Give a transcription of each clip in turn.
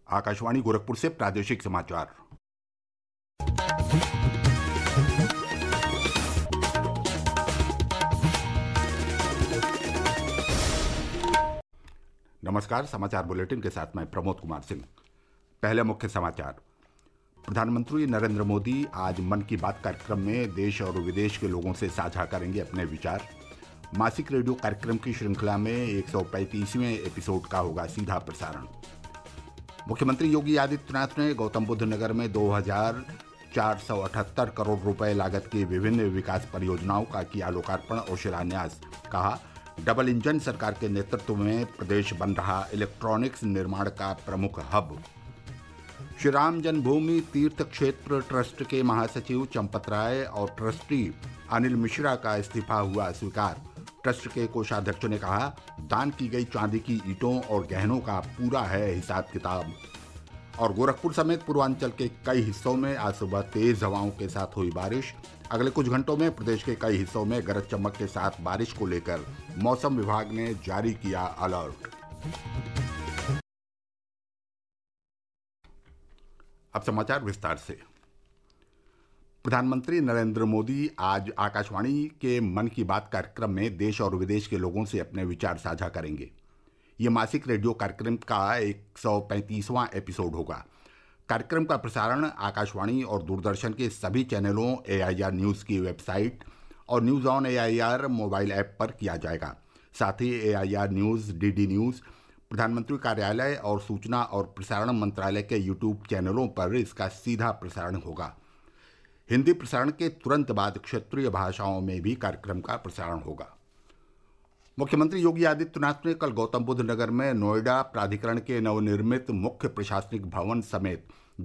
आकाशवाणी गोरखपुर से प्रादेशिक समाचार। नमस्कार, समाचार बुलेटिन के साथ मैं प्रमोद कुमार सिंह। पहले मुख्य समाचार। प्रधानमंत्री नरेंद्र मोदी आज मन की बात कार्यक्रम में देश और विदेश के लोगों से साझा करेंगे अपने विचार। मासिक रेडियो कार्यक्रम की श्रृंखला में 135वें एपिसोड का होगा सीधा प्रसारण। मुख्यमंत्री योगी आदित्यनाथ ने गौतम बुद्ध नगर में 2,478 करोड़ रुपए लागत की विभिन्न विकास परियोजनाओं का किया लोकार्पण और शिलान्यास। कहा, डबल इंजन सरकार के नेतृत्व में प्रदेश बन रहा इलेक्ट्रॉनिक्स निर्माण का प्रमुख हब। श्री राम जन्मभूमि तीर्थ क्षेत्र ट्रस्ट के महासचिव चंपत राय और ट्रस्टी अनिल मिश्रा का इस्तीफा हुआ स्वीकार। ट्रस्ट के कोषाध्यक्ष ने कहा, दान की गई चांदी की ईंटों और गहनों का पूरा है हिसाब किताब। और गोरखपुर समेत पूर्वांचल के कई हिस्सों में आज सुबह तेज हवाओं के साथ हुई बारिश। अगले कुछ घंटों में प्रदेश के कई हिस्सों में गरज चमक के साथ बारिश को लेकर मौसम विभाग ने जारी किया अलर्ट। अब समाचार विस्तार से। प्रधानमंत्री नरेंद्र मोदी आज आकाशवाणी के मन की बात कार्यक्रम में देश और विदेश के लोगों से अपने विचार साझा करेंगे। ये मासिक रेडियो कार्यक्रम का 135वां एपिसोड होगा। कार्यक्रम का प्रसारण आकाशवाणी और दूरदर्शन के सभी चैनलों, AIR न्यूज़ की वेबसाइट और news on AIR mobile app पर किया जाएगा। साथ ही AIR न्यूज़, DD न्यूज़, प्रधानमंत्री कार्यालय और सूचना और प्रसारण मंत्रालय के YouTube चैनलों पर इसका सीधा प्रसारण होगा। हिंदी प्रसारण के तुरंत बाद क्षेत्रीय भाषाओं में भी कार्यक्रम का प्रसारण होगा। मुख्यमंत्री योगी आदित्यनाथ ने कल गौतम बुद्ध नगर में नोएडा प्राधिकरण के नवनिर्मित मुख्य प्रशासनिक भवन समेत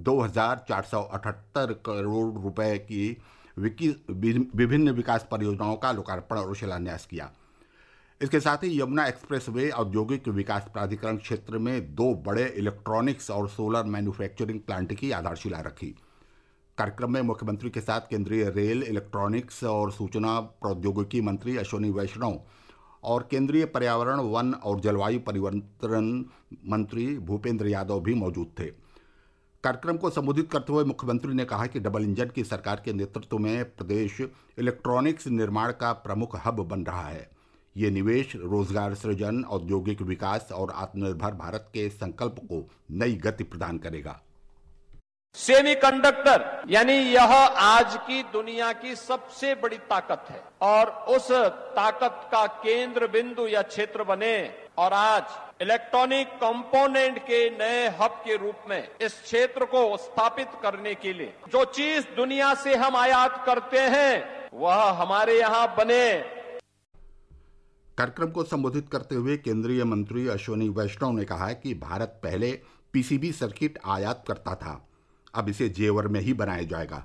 2,478 करोड़ रुपए की विभिन्न विकास परियोजनाओं का लोकार्पण और शिलान्यास किया। इसके साथ ही यमुना एक्सप्रेस वे औद्योगिक विकास प्राधिकरण क्षेत्र में 2 बड़े इलेक्ट्रॉनिक्स और सोलर मैन्युफैक्चरिंग प्लांट की आधारशिला रखी। कार्यक्रम में मुख्यमंत्री के साथ केंद्रीय रेल, इलेक्ट्रॉनिक्स और सूचना प्रौद्योगिकी मंत्री अश्विनी वैष्णव और केंद्रीय पर्यावरण, वन और जलवायु परिवर्तन मंत्री भूपेंद्र यादव भी मौजूद थे। कार्यक्रम को संबोधित करते हुए मुख्यमंत्री ने कहा कि डबल इंजन की सरकार के नेतृत्व में प्रदेश इलेक्ट्रॉनिक्स निर्माण का प्रमुख हब बन रहा है। ये निवेश, रोजगार सृजन, औद्योगिक विकास और आत्मनिर्भर भारत के संकल्प को नई गति प्रदान करेगा। सेमीकंडक्टर यानी यह आज की दुनिया की सबसे बड़ी ताकत है और उस ताकत का केंद्र बिंदु या क्षेत्र बने और आज इलेक्ट्रॉनिक कंपोनेंट के नए हब के रूप में इस क्षेत्र को स्थापित करने के लिए जो चीज दुनिया से हम आयात करते हैं वह हमारे यहां बने। कार्यक्रम को संबोधित करते हुए केंद्रीय मंत्री अश्विनी वैष्णव ने कहा कि भारत पहले PCB सर्किट आयात करता था, अब इसे जेवर में ही बनाया जाएगा।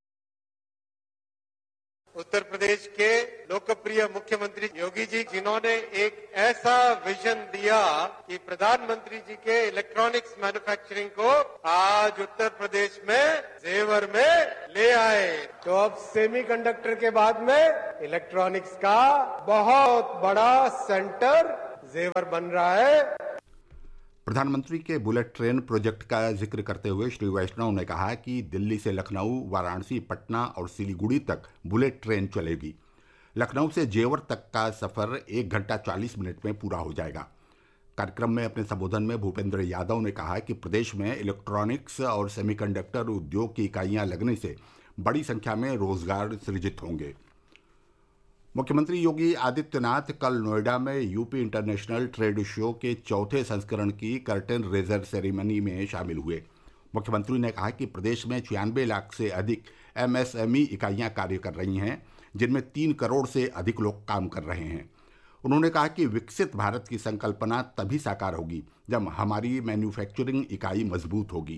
उत्तर प्रदेश के लोकप्रिय मुख्यमंत्री योगी जी, जिन्होंने एक ऐसा विजन दिया कि प्रधानमंत्री जी के इलेक्ट्रॉनिक्स मैन्युफैक्चरिंग को आज उत्तर प्रदेश में जेवर में ले आए, तो अब सेमीकंडक्टर के बाद में इलेक्ट्रॉनिक्स का बहुत बड़ा सेंटर जेवर बन रहा है। प्रधानमंत्री के बुलेट ट्रेन प्रोजेक्ट का जिक्र करते हुए श्री वैष्णव ने कहा कि दिल्ली से लखनऊ, वाराणसी, पटना और सिलीगुड़ी तक बुलेट ट्रेन चलेगी। लखनऊ से जेवर तक का सफर 1 घंटा 40 मिनट में पूरा हो जाएगा। कार्यक्रम में अपने संबोधन में भूपेंद्र यादव ने कहा कि प्रदेश में इलेक्ट्रॉनिक्स और सेमीकंडक्टर उद्योग की इकाइयां लगने से बड़ी संख्या में रोजगार सृजित होंगे। मुख्यमंत्री योगी आदित्यनाथ कल नोएडा में यूपी इंटरनेशनल ट्रेड शो के 4थे संस्करण की कर्टेन रेजर सेरेमनी में शामिल हुए। मुख्यमंत्री ने कहा कि प्रदेश में 96 लाख से अधिक MSME इकाइयां कार्य कर रही हैं, जिनमें 3 करोड़ से अधिक लोग काम कर रहे हैं। उन्होंने कहा कि विकसित भारत की संकल्पना तभी साकार होगी जब हमारी मैन्युफैक्चरिंग इकाई मजबूत होगी।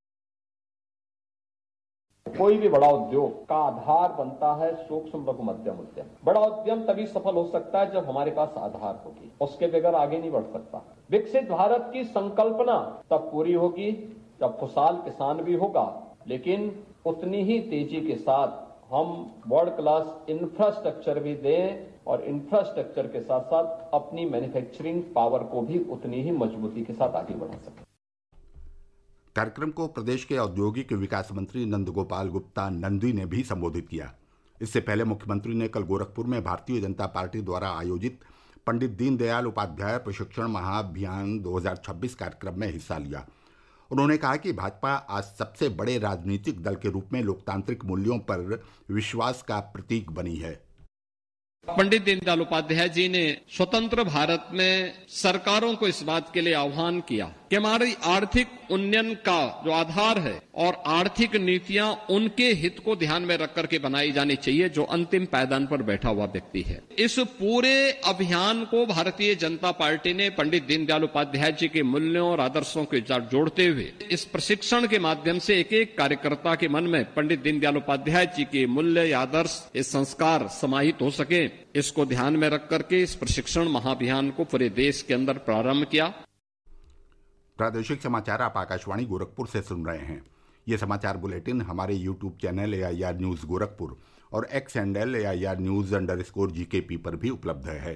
कोई भी बड़ा उद्योग का आधार बनता है सूक्ष्म लघु मध्यम उद्यम। बड़ा उद्यम तभी सफल हो सकता है जब हमारे पास आधार होगी, उसके बगैर आगे नहीं बढ़ सकता। विकसित भारत की संकल्पना तब पूरी होगी जब खुशहाल किसान भी होगा, लेकिन उतनी ही तेजी के साथ हम वर्ल्ड क्लास इंफ्रास्ट्रक्चर भी दें और इंफ्रास्ट्रक्चर के साथ साथ अपनी मैन्युफैक्चरिंग पावर को भी उतनी ही मजबूती के साथ आगे बढ़ा सकें। कार्यक्रम को प्रदेश के औद्योगिक विकास मंत्री नंदगोपाल गुप्ता नंदी ने भी संबोधित किया। इससे पहले मुख्यमंत्री ने कल गोरखपुर में भारतीय जनता पार्टी द्वारा आयोजित पंडित दीनदयाल उपाध्याय प्रशिक्षण महाअभियान 2026 कार्यक्रम में हिस्सा लिया। उन्होंने कहा कि भाजपा आज सबसे बड़े राजनीतिक दल के रूप में लोकतांत्रिक मूल्यों पर विश्वास का प्रतीक बनी है। पंडित दीनदयाल उपाध्याय जी ने स्वतंत्र भारत में सरकारों को इस बात के लिए आह्वान किया कि हमारी आर्थिक उन्नयन का जो आधार है और आर्थिक नीतियां उनके हित को ध्यान में रख करके बनाई जानी चाहिए जो अंतिम पायदान पर बैठा हुआ व्यक्ति है। इस पूरे अभियान को भारतीय जनता पार्टी ने पंडित दीनदयाल उपाध्याय जी के मूल्यों और आदर्शों के साथ जोड़ते हुए इस प्रशिक्षण के माध्यम से एक एक कार्यकर्ता के मन में पंडित दीनदयाल उपाध्याय जी के मूल्य संस्कार समाहित हो सके, इसको ध्यान में रख करके इस प्रशिक्षण महाअभियान को पूरे देश के अंदर प्रारंभ किया। प्रादेशिक समाचार आप आकाशवाणी गोरखपुर से सुन रहे हैं। ये समाचार बुलेटिन हमारे YouTube channel AIR news Gorakhpur और एक्स हैंडल AIR न्यूज़_GKP पर भी उपलब्ध है।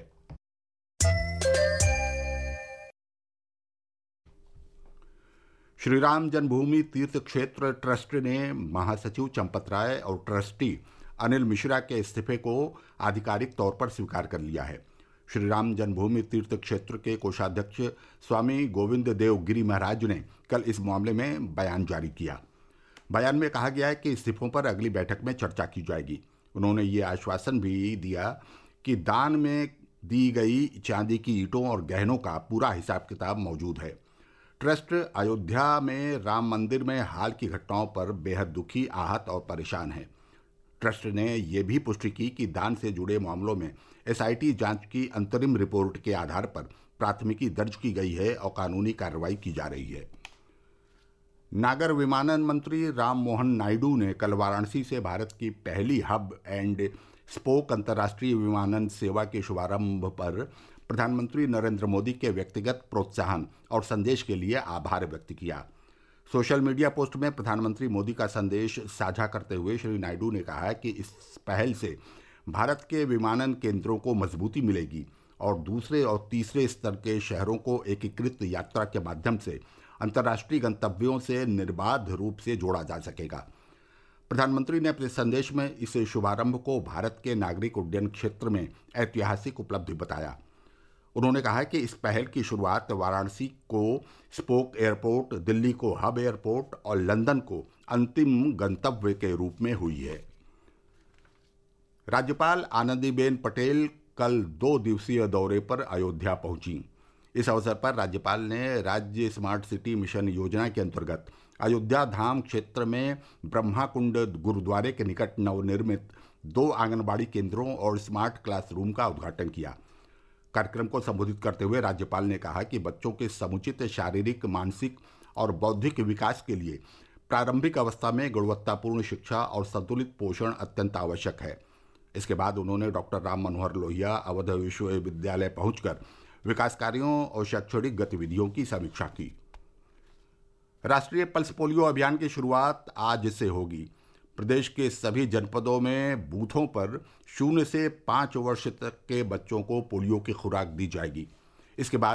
श्रीराम जन्मभूमि तीर्थ क्षेत्र ट्रस्ट ने महासचिव चंपत राय और ट्रस्टी अनिल मिश्रा के इस्तीफे को आधिकारिक तौर पर स्वीकार कर लिया है। श्रीराम जन्मभूमि तीर्थ क्षेत्र के कोषाध्यक्ष स्वामी गोविंद देव गिरी महाराज ने कल इस मामले में बयान जारी किया। बयान में कहा गया है कि इस्तीफों पर अगली बैठक में चर्चा की जाएगी। उन्होंने ये आश्वासन भी दिया कि दान में दी गई चांदी की ईंटों और गहनों का पूरा हिसाब किताब मौजूद है। ट्रस्ट अयोध्या में राम मंदिर में हाल की घटनाओं पर बेहद दुखी, आहत और परेशान है। ट्रस्ट ने यह भी पुष्टि की कि दान से जुड़े मामलों में SIT जांच की अंतरिम रिपोर्ट के आधार पर प्राथमिकी दर्ज की गई है और कानूनी कार्रवाई की जा रही है। नागर विमानन मंत्री राम मोहन नायडू ने कल वाराणसी से भारत की पहली हब एंड स्पोक अंतर्राष्ट्रीय विमानन सेवा के शुभारंभ पर प्रधानमंत्री नरेंद्र मोदी के व्यक्तिगत प्रोत्साहन और संदेश के लिए आभार व्यक्त किया। सोशल मीडिया पोस्ट में प्रधानमंत्री मोदी का संदेश साझा करते हुए श्री नायडू ने कहा कि इस पहल से भारत के विमानन केंद्रों को मजबूती मिलेगी और दूसरे और तीसरे स्तर के शहरों को एकीकृत यात्रा के माध्यम से अंतर्राष्ट्रीय गंतव्यों से निर्बाध रूप से जोड़ा जा सकेगा। प्रधानमंत्री ने अपने संदेश में इस शुभारंभ को भारत के नागरिक उड्डयन क्षेत्र में ऐतिहासिक उपलब्धि बताया। उन्होंने कहा कि इस पहल की शुरुआत वाराणसी को स्पोक एयरपोर्ट, दिल्ली को हब एयरपोर्ट और लंदन को अंतिम गंतव्य के रूप में हुई है। राज्यपाल आनंदीबेन पटेल कल 2 दिवसीय दौरे पर अयोध्या पहुंची। इस अवसर पर राज्यपाल ने राज्य स्मार्ट सिटी मिशन योजना के अंतर्गत अयोध्या धाम क्षेत्र में ब्रह्मा कुंड गुरुद्वारे के निकट नवनिर्मित 2 आंगनबाड़ी केंद्रों और स्मार्ट क्लासरूम का उद्घाटन किया। कार्यक्रम को संबोधित करते हुए राज्यपाल ने कहा कि बच्चों के समुचित शारीरिक, मानसिक और बौद्धिक विकास के लिए प्रारंभिक अवस्था में गुणवत्तापूर्ण शिक्षा और संतुलित पोषण अत्यंत आवश्यक है। इसके बाद उन्होंने डॉक्टर राम मनोहर लोहिया अवध विश्वविद्यालय पहुंचकर विकास कार्यों और शैक्षणिक गतिविधियों की समीक्षा की। राष्ट्रीय पल्स पोलियो अभियान की शुरुआत आज से होगी। प्रदेश के सभी जनपदों में बूथों पर 0 से 5 वर्ष तक के बच्चों को पोलियो की खुराक दी जाएगी। इसके बाद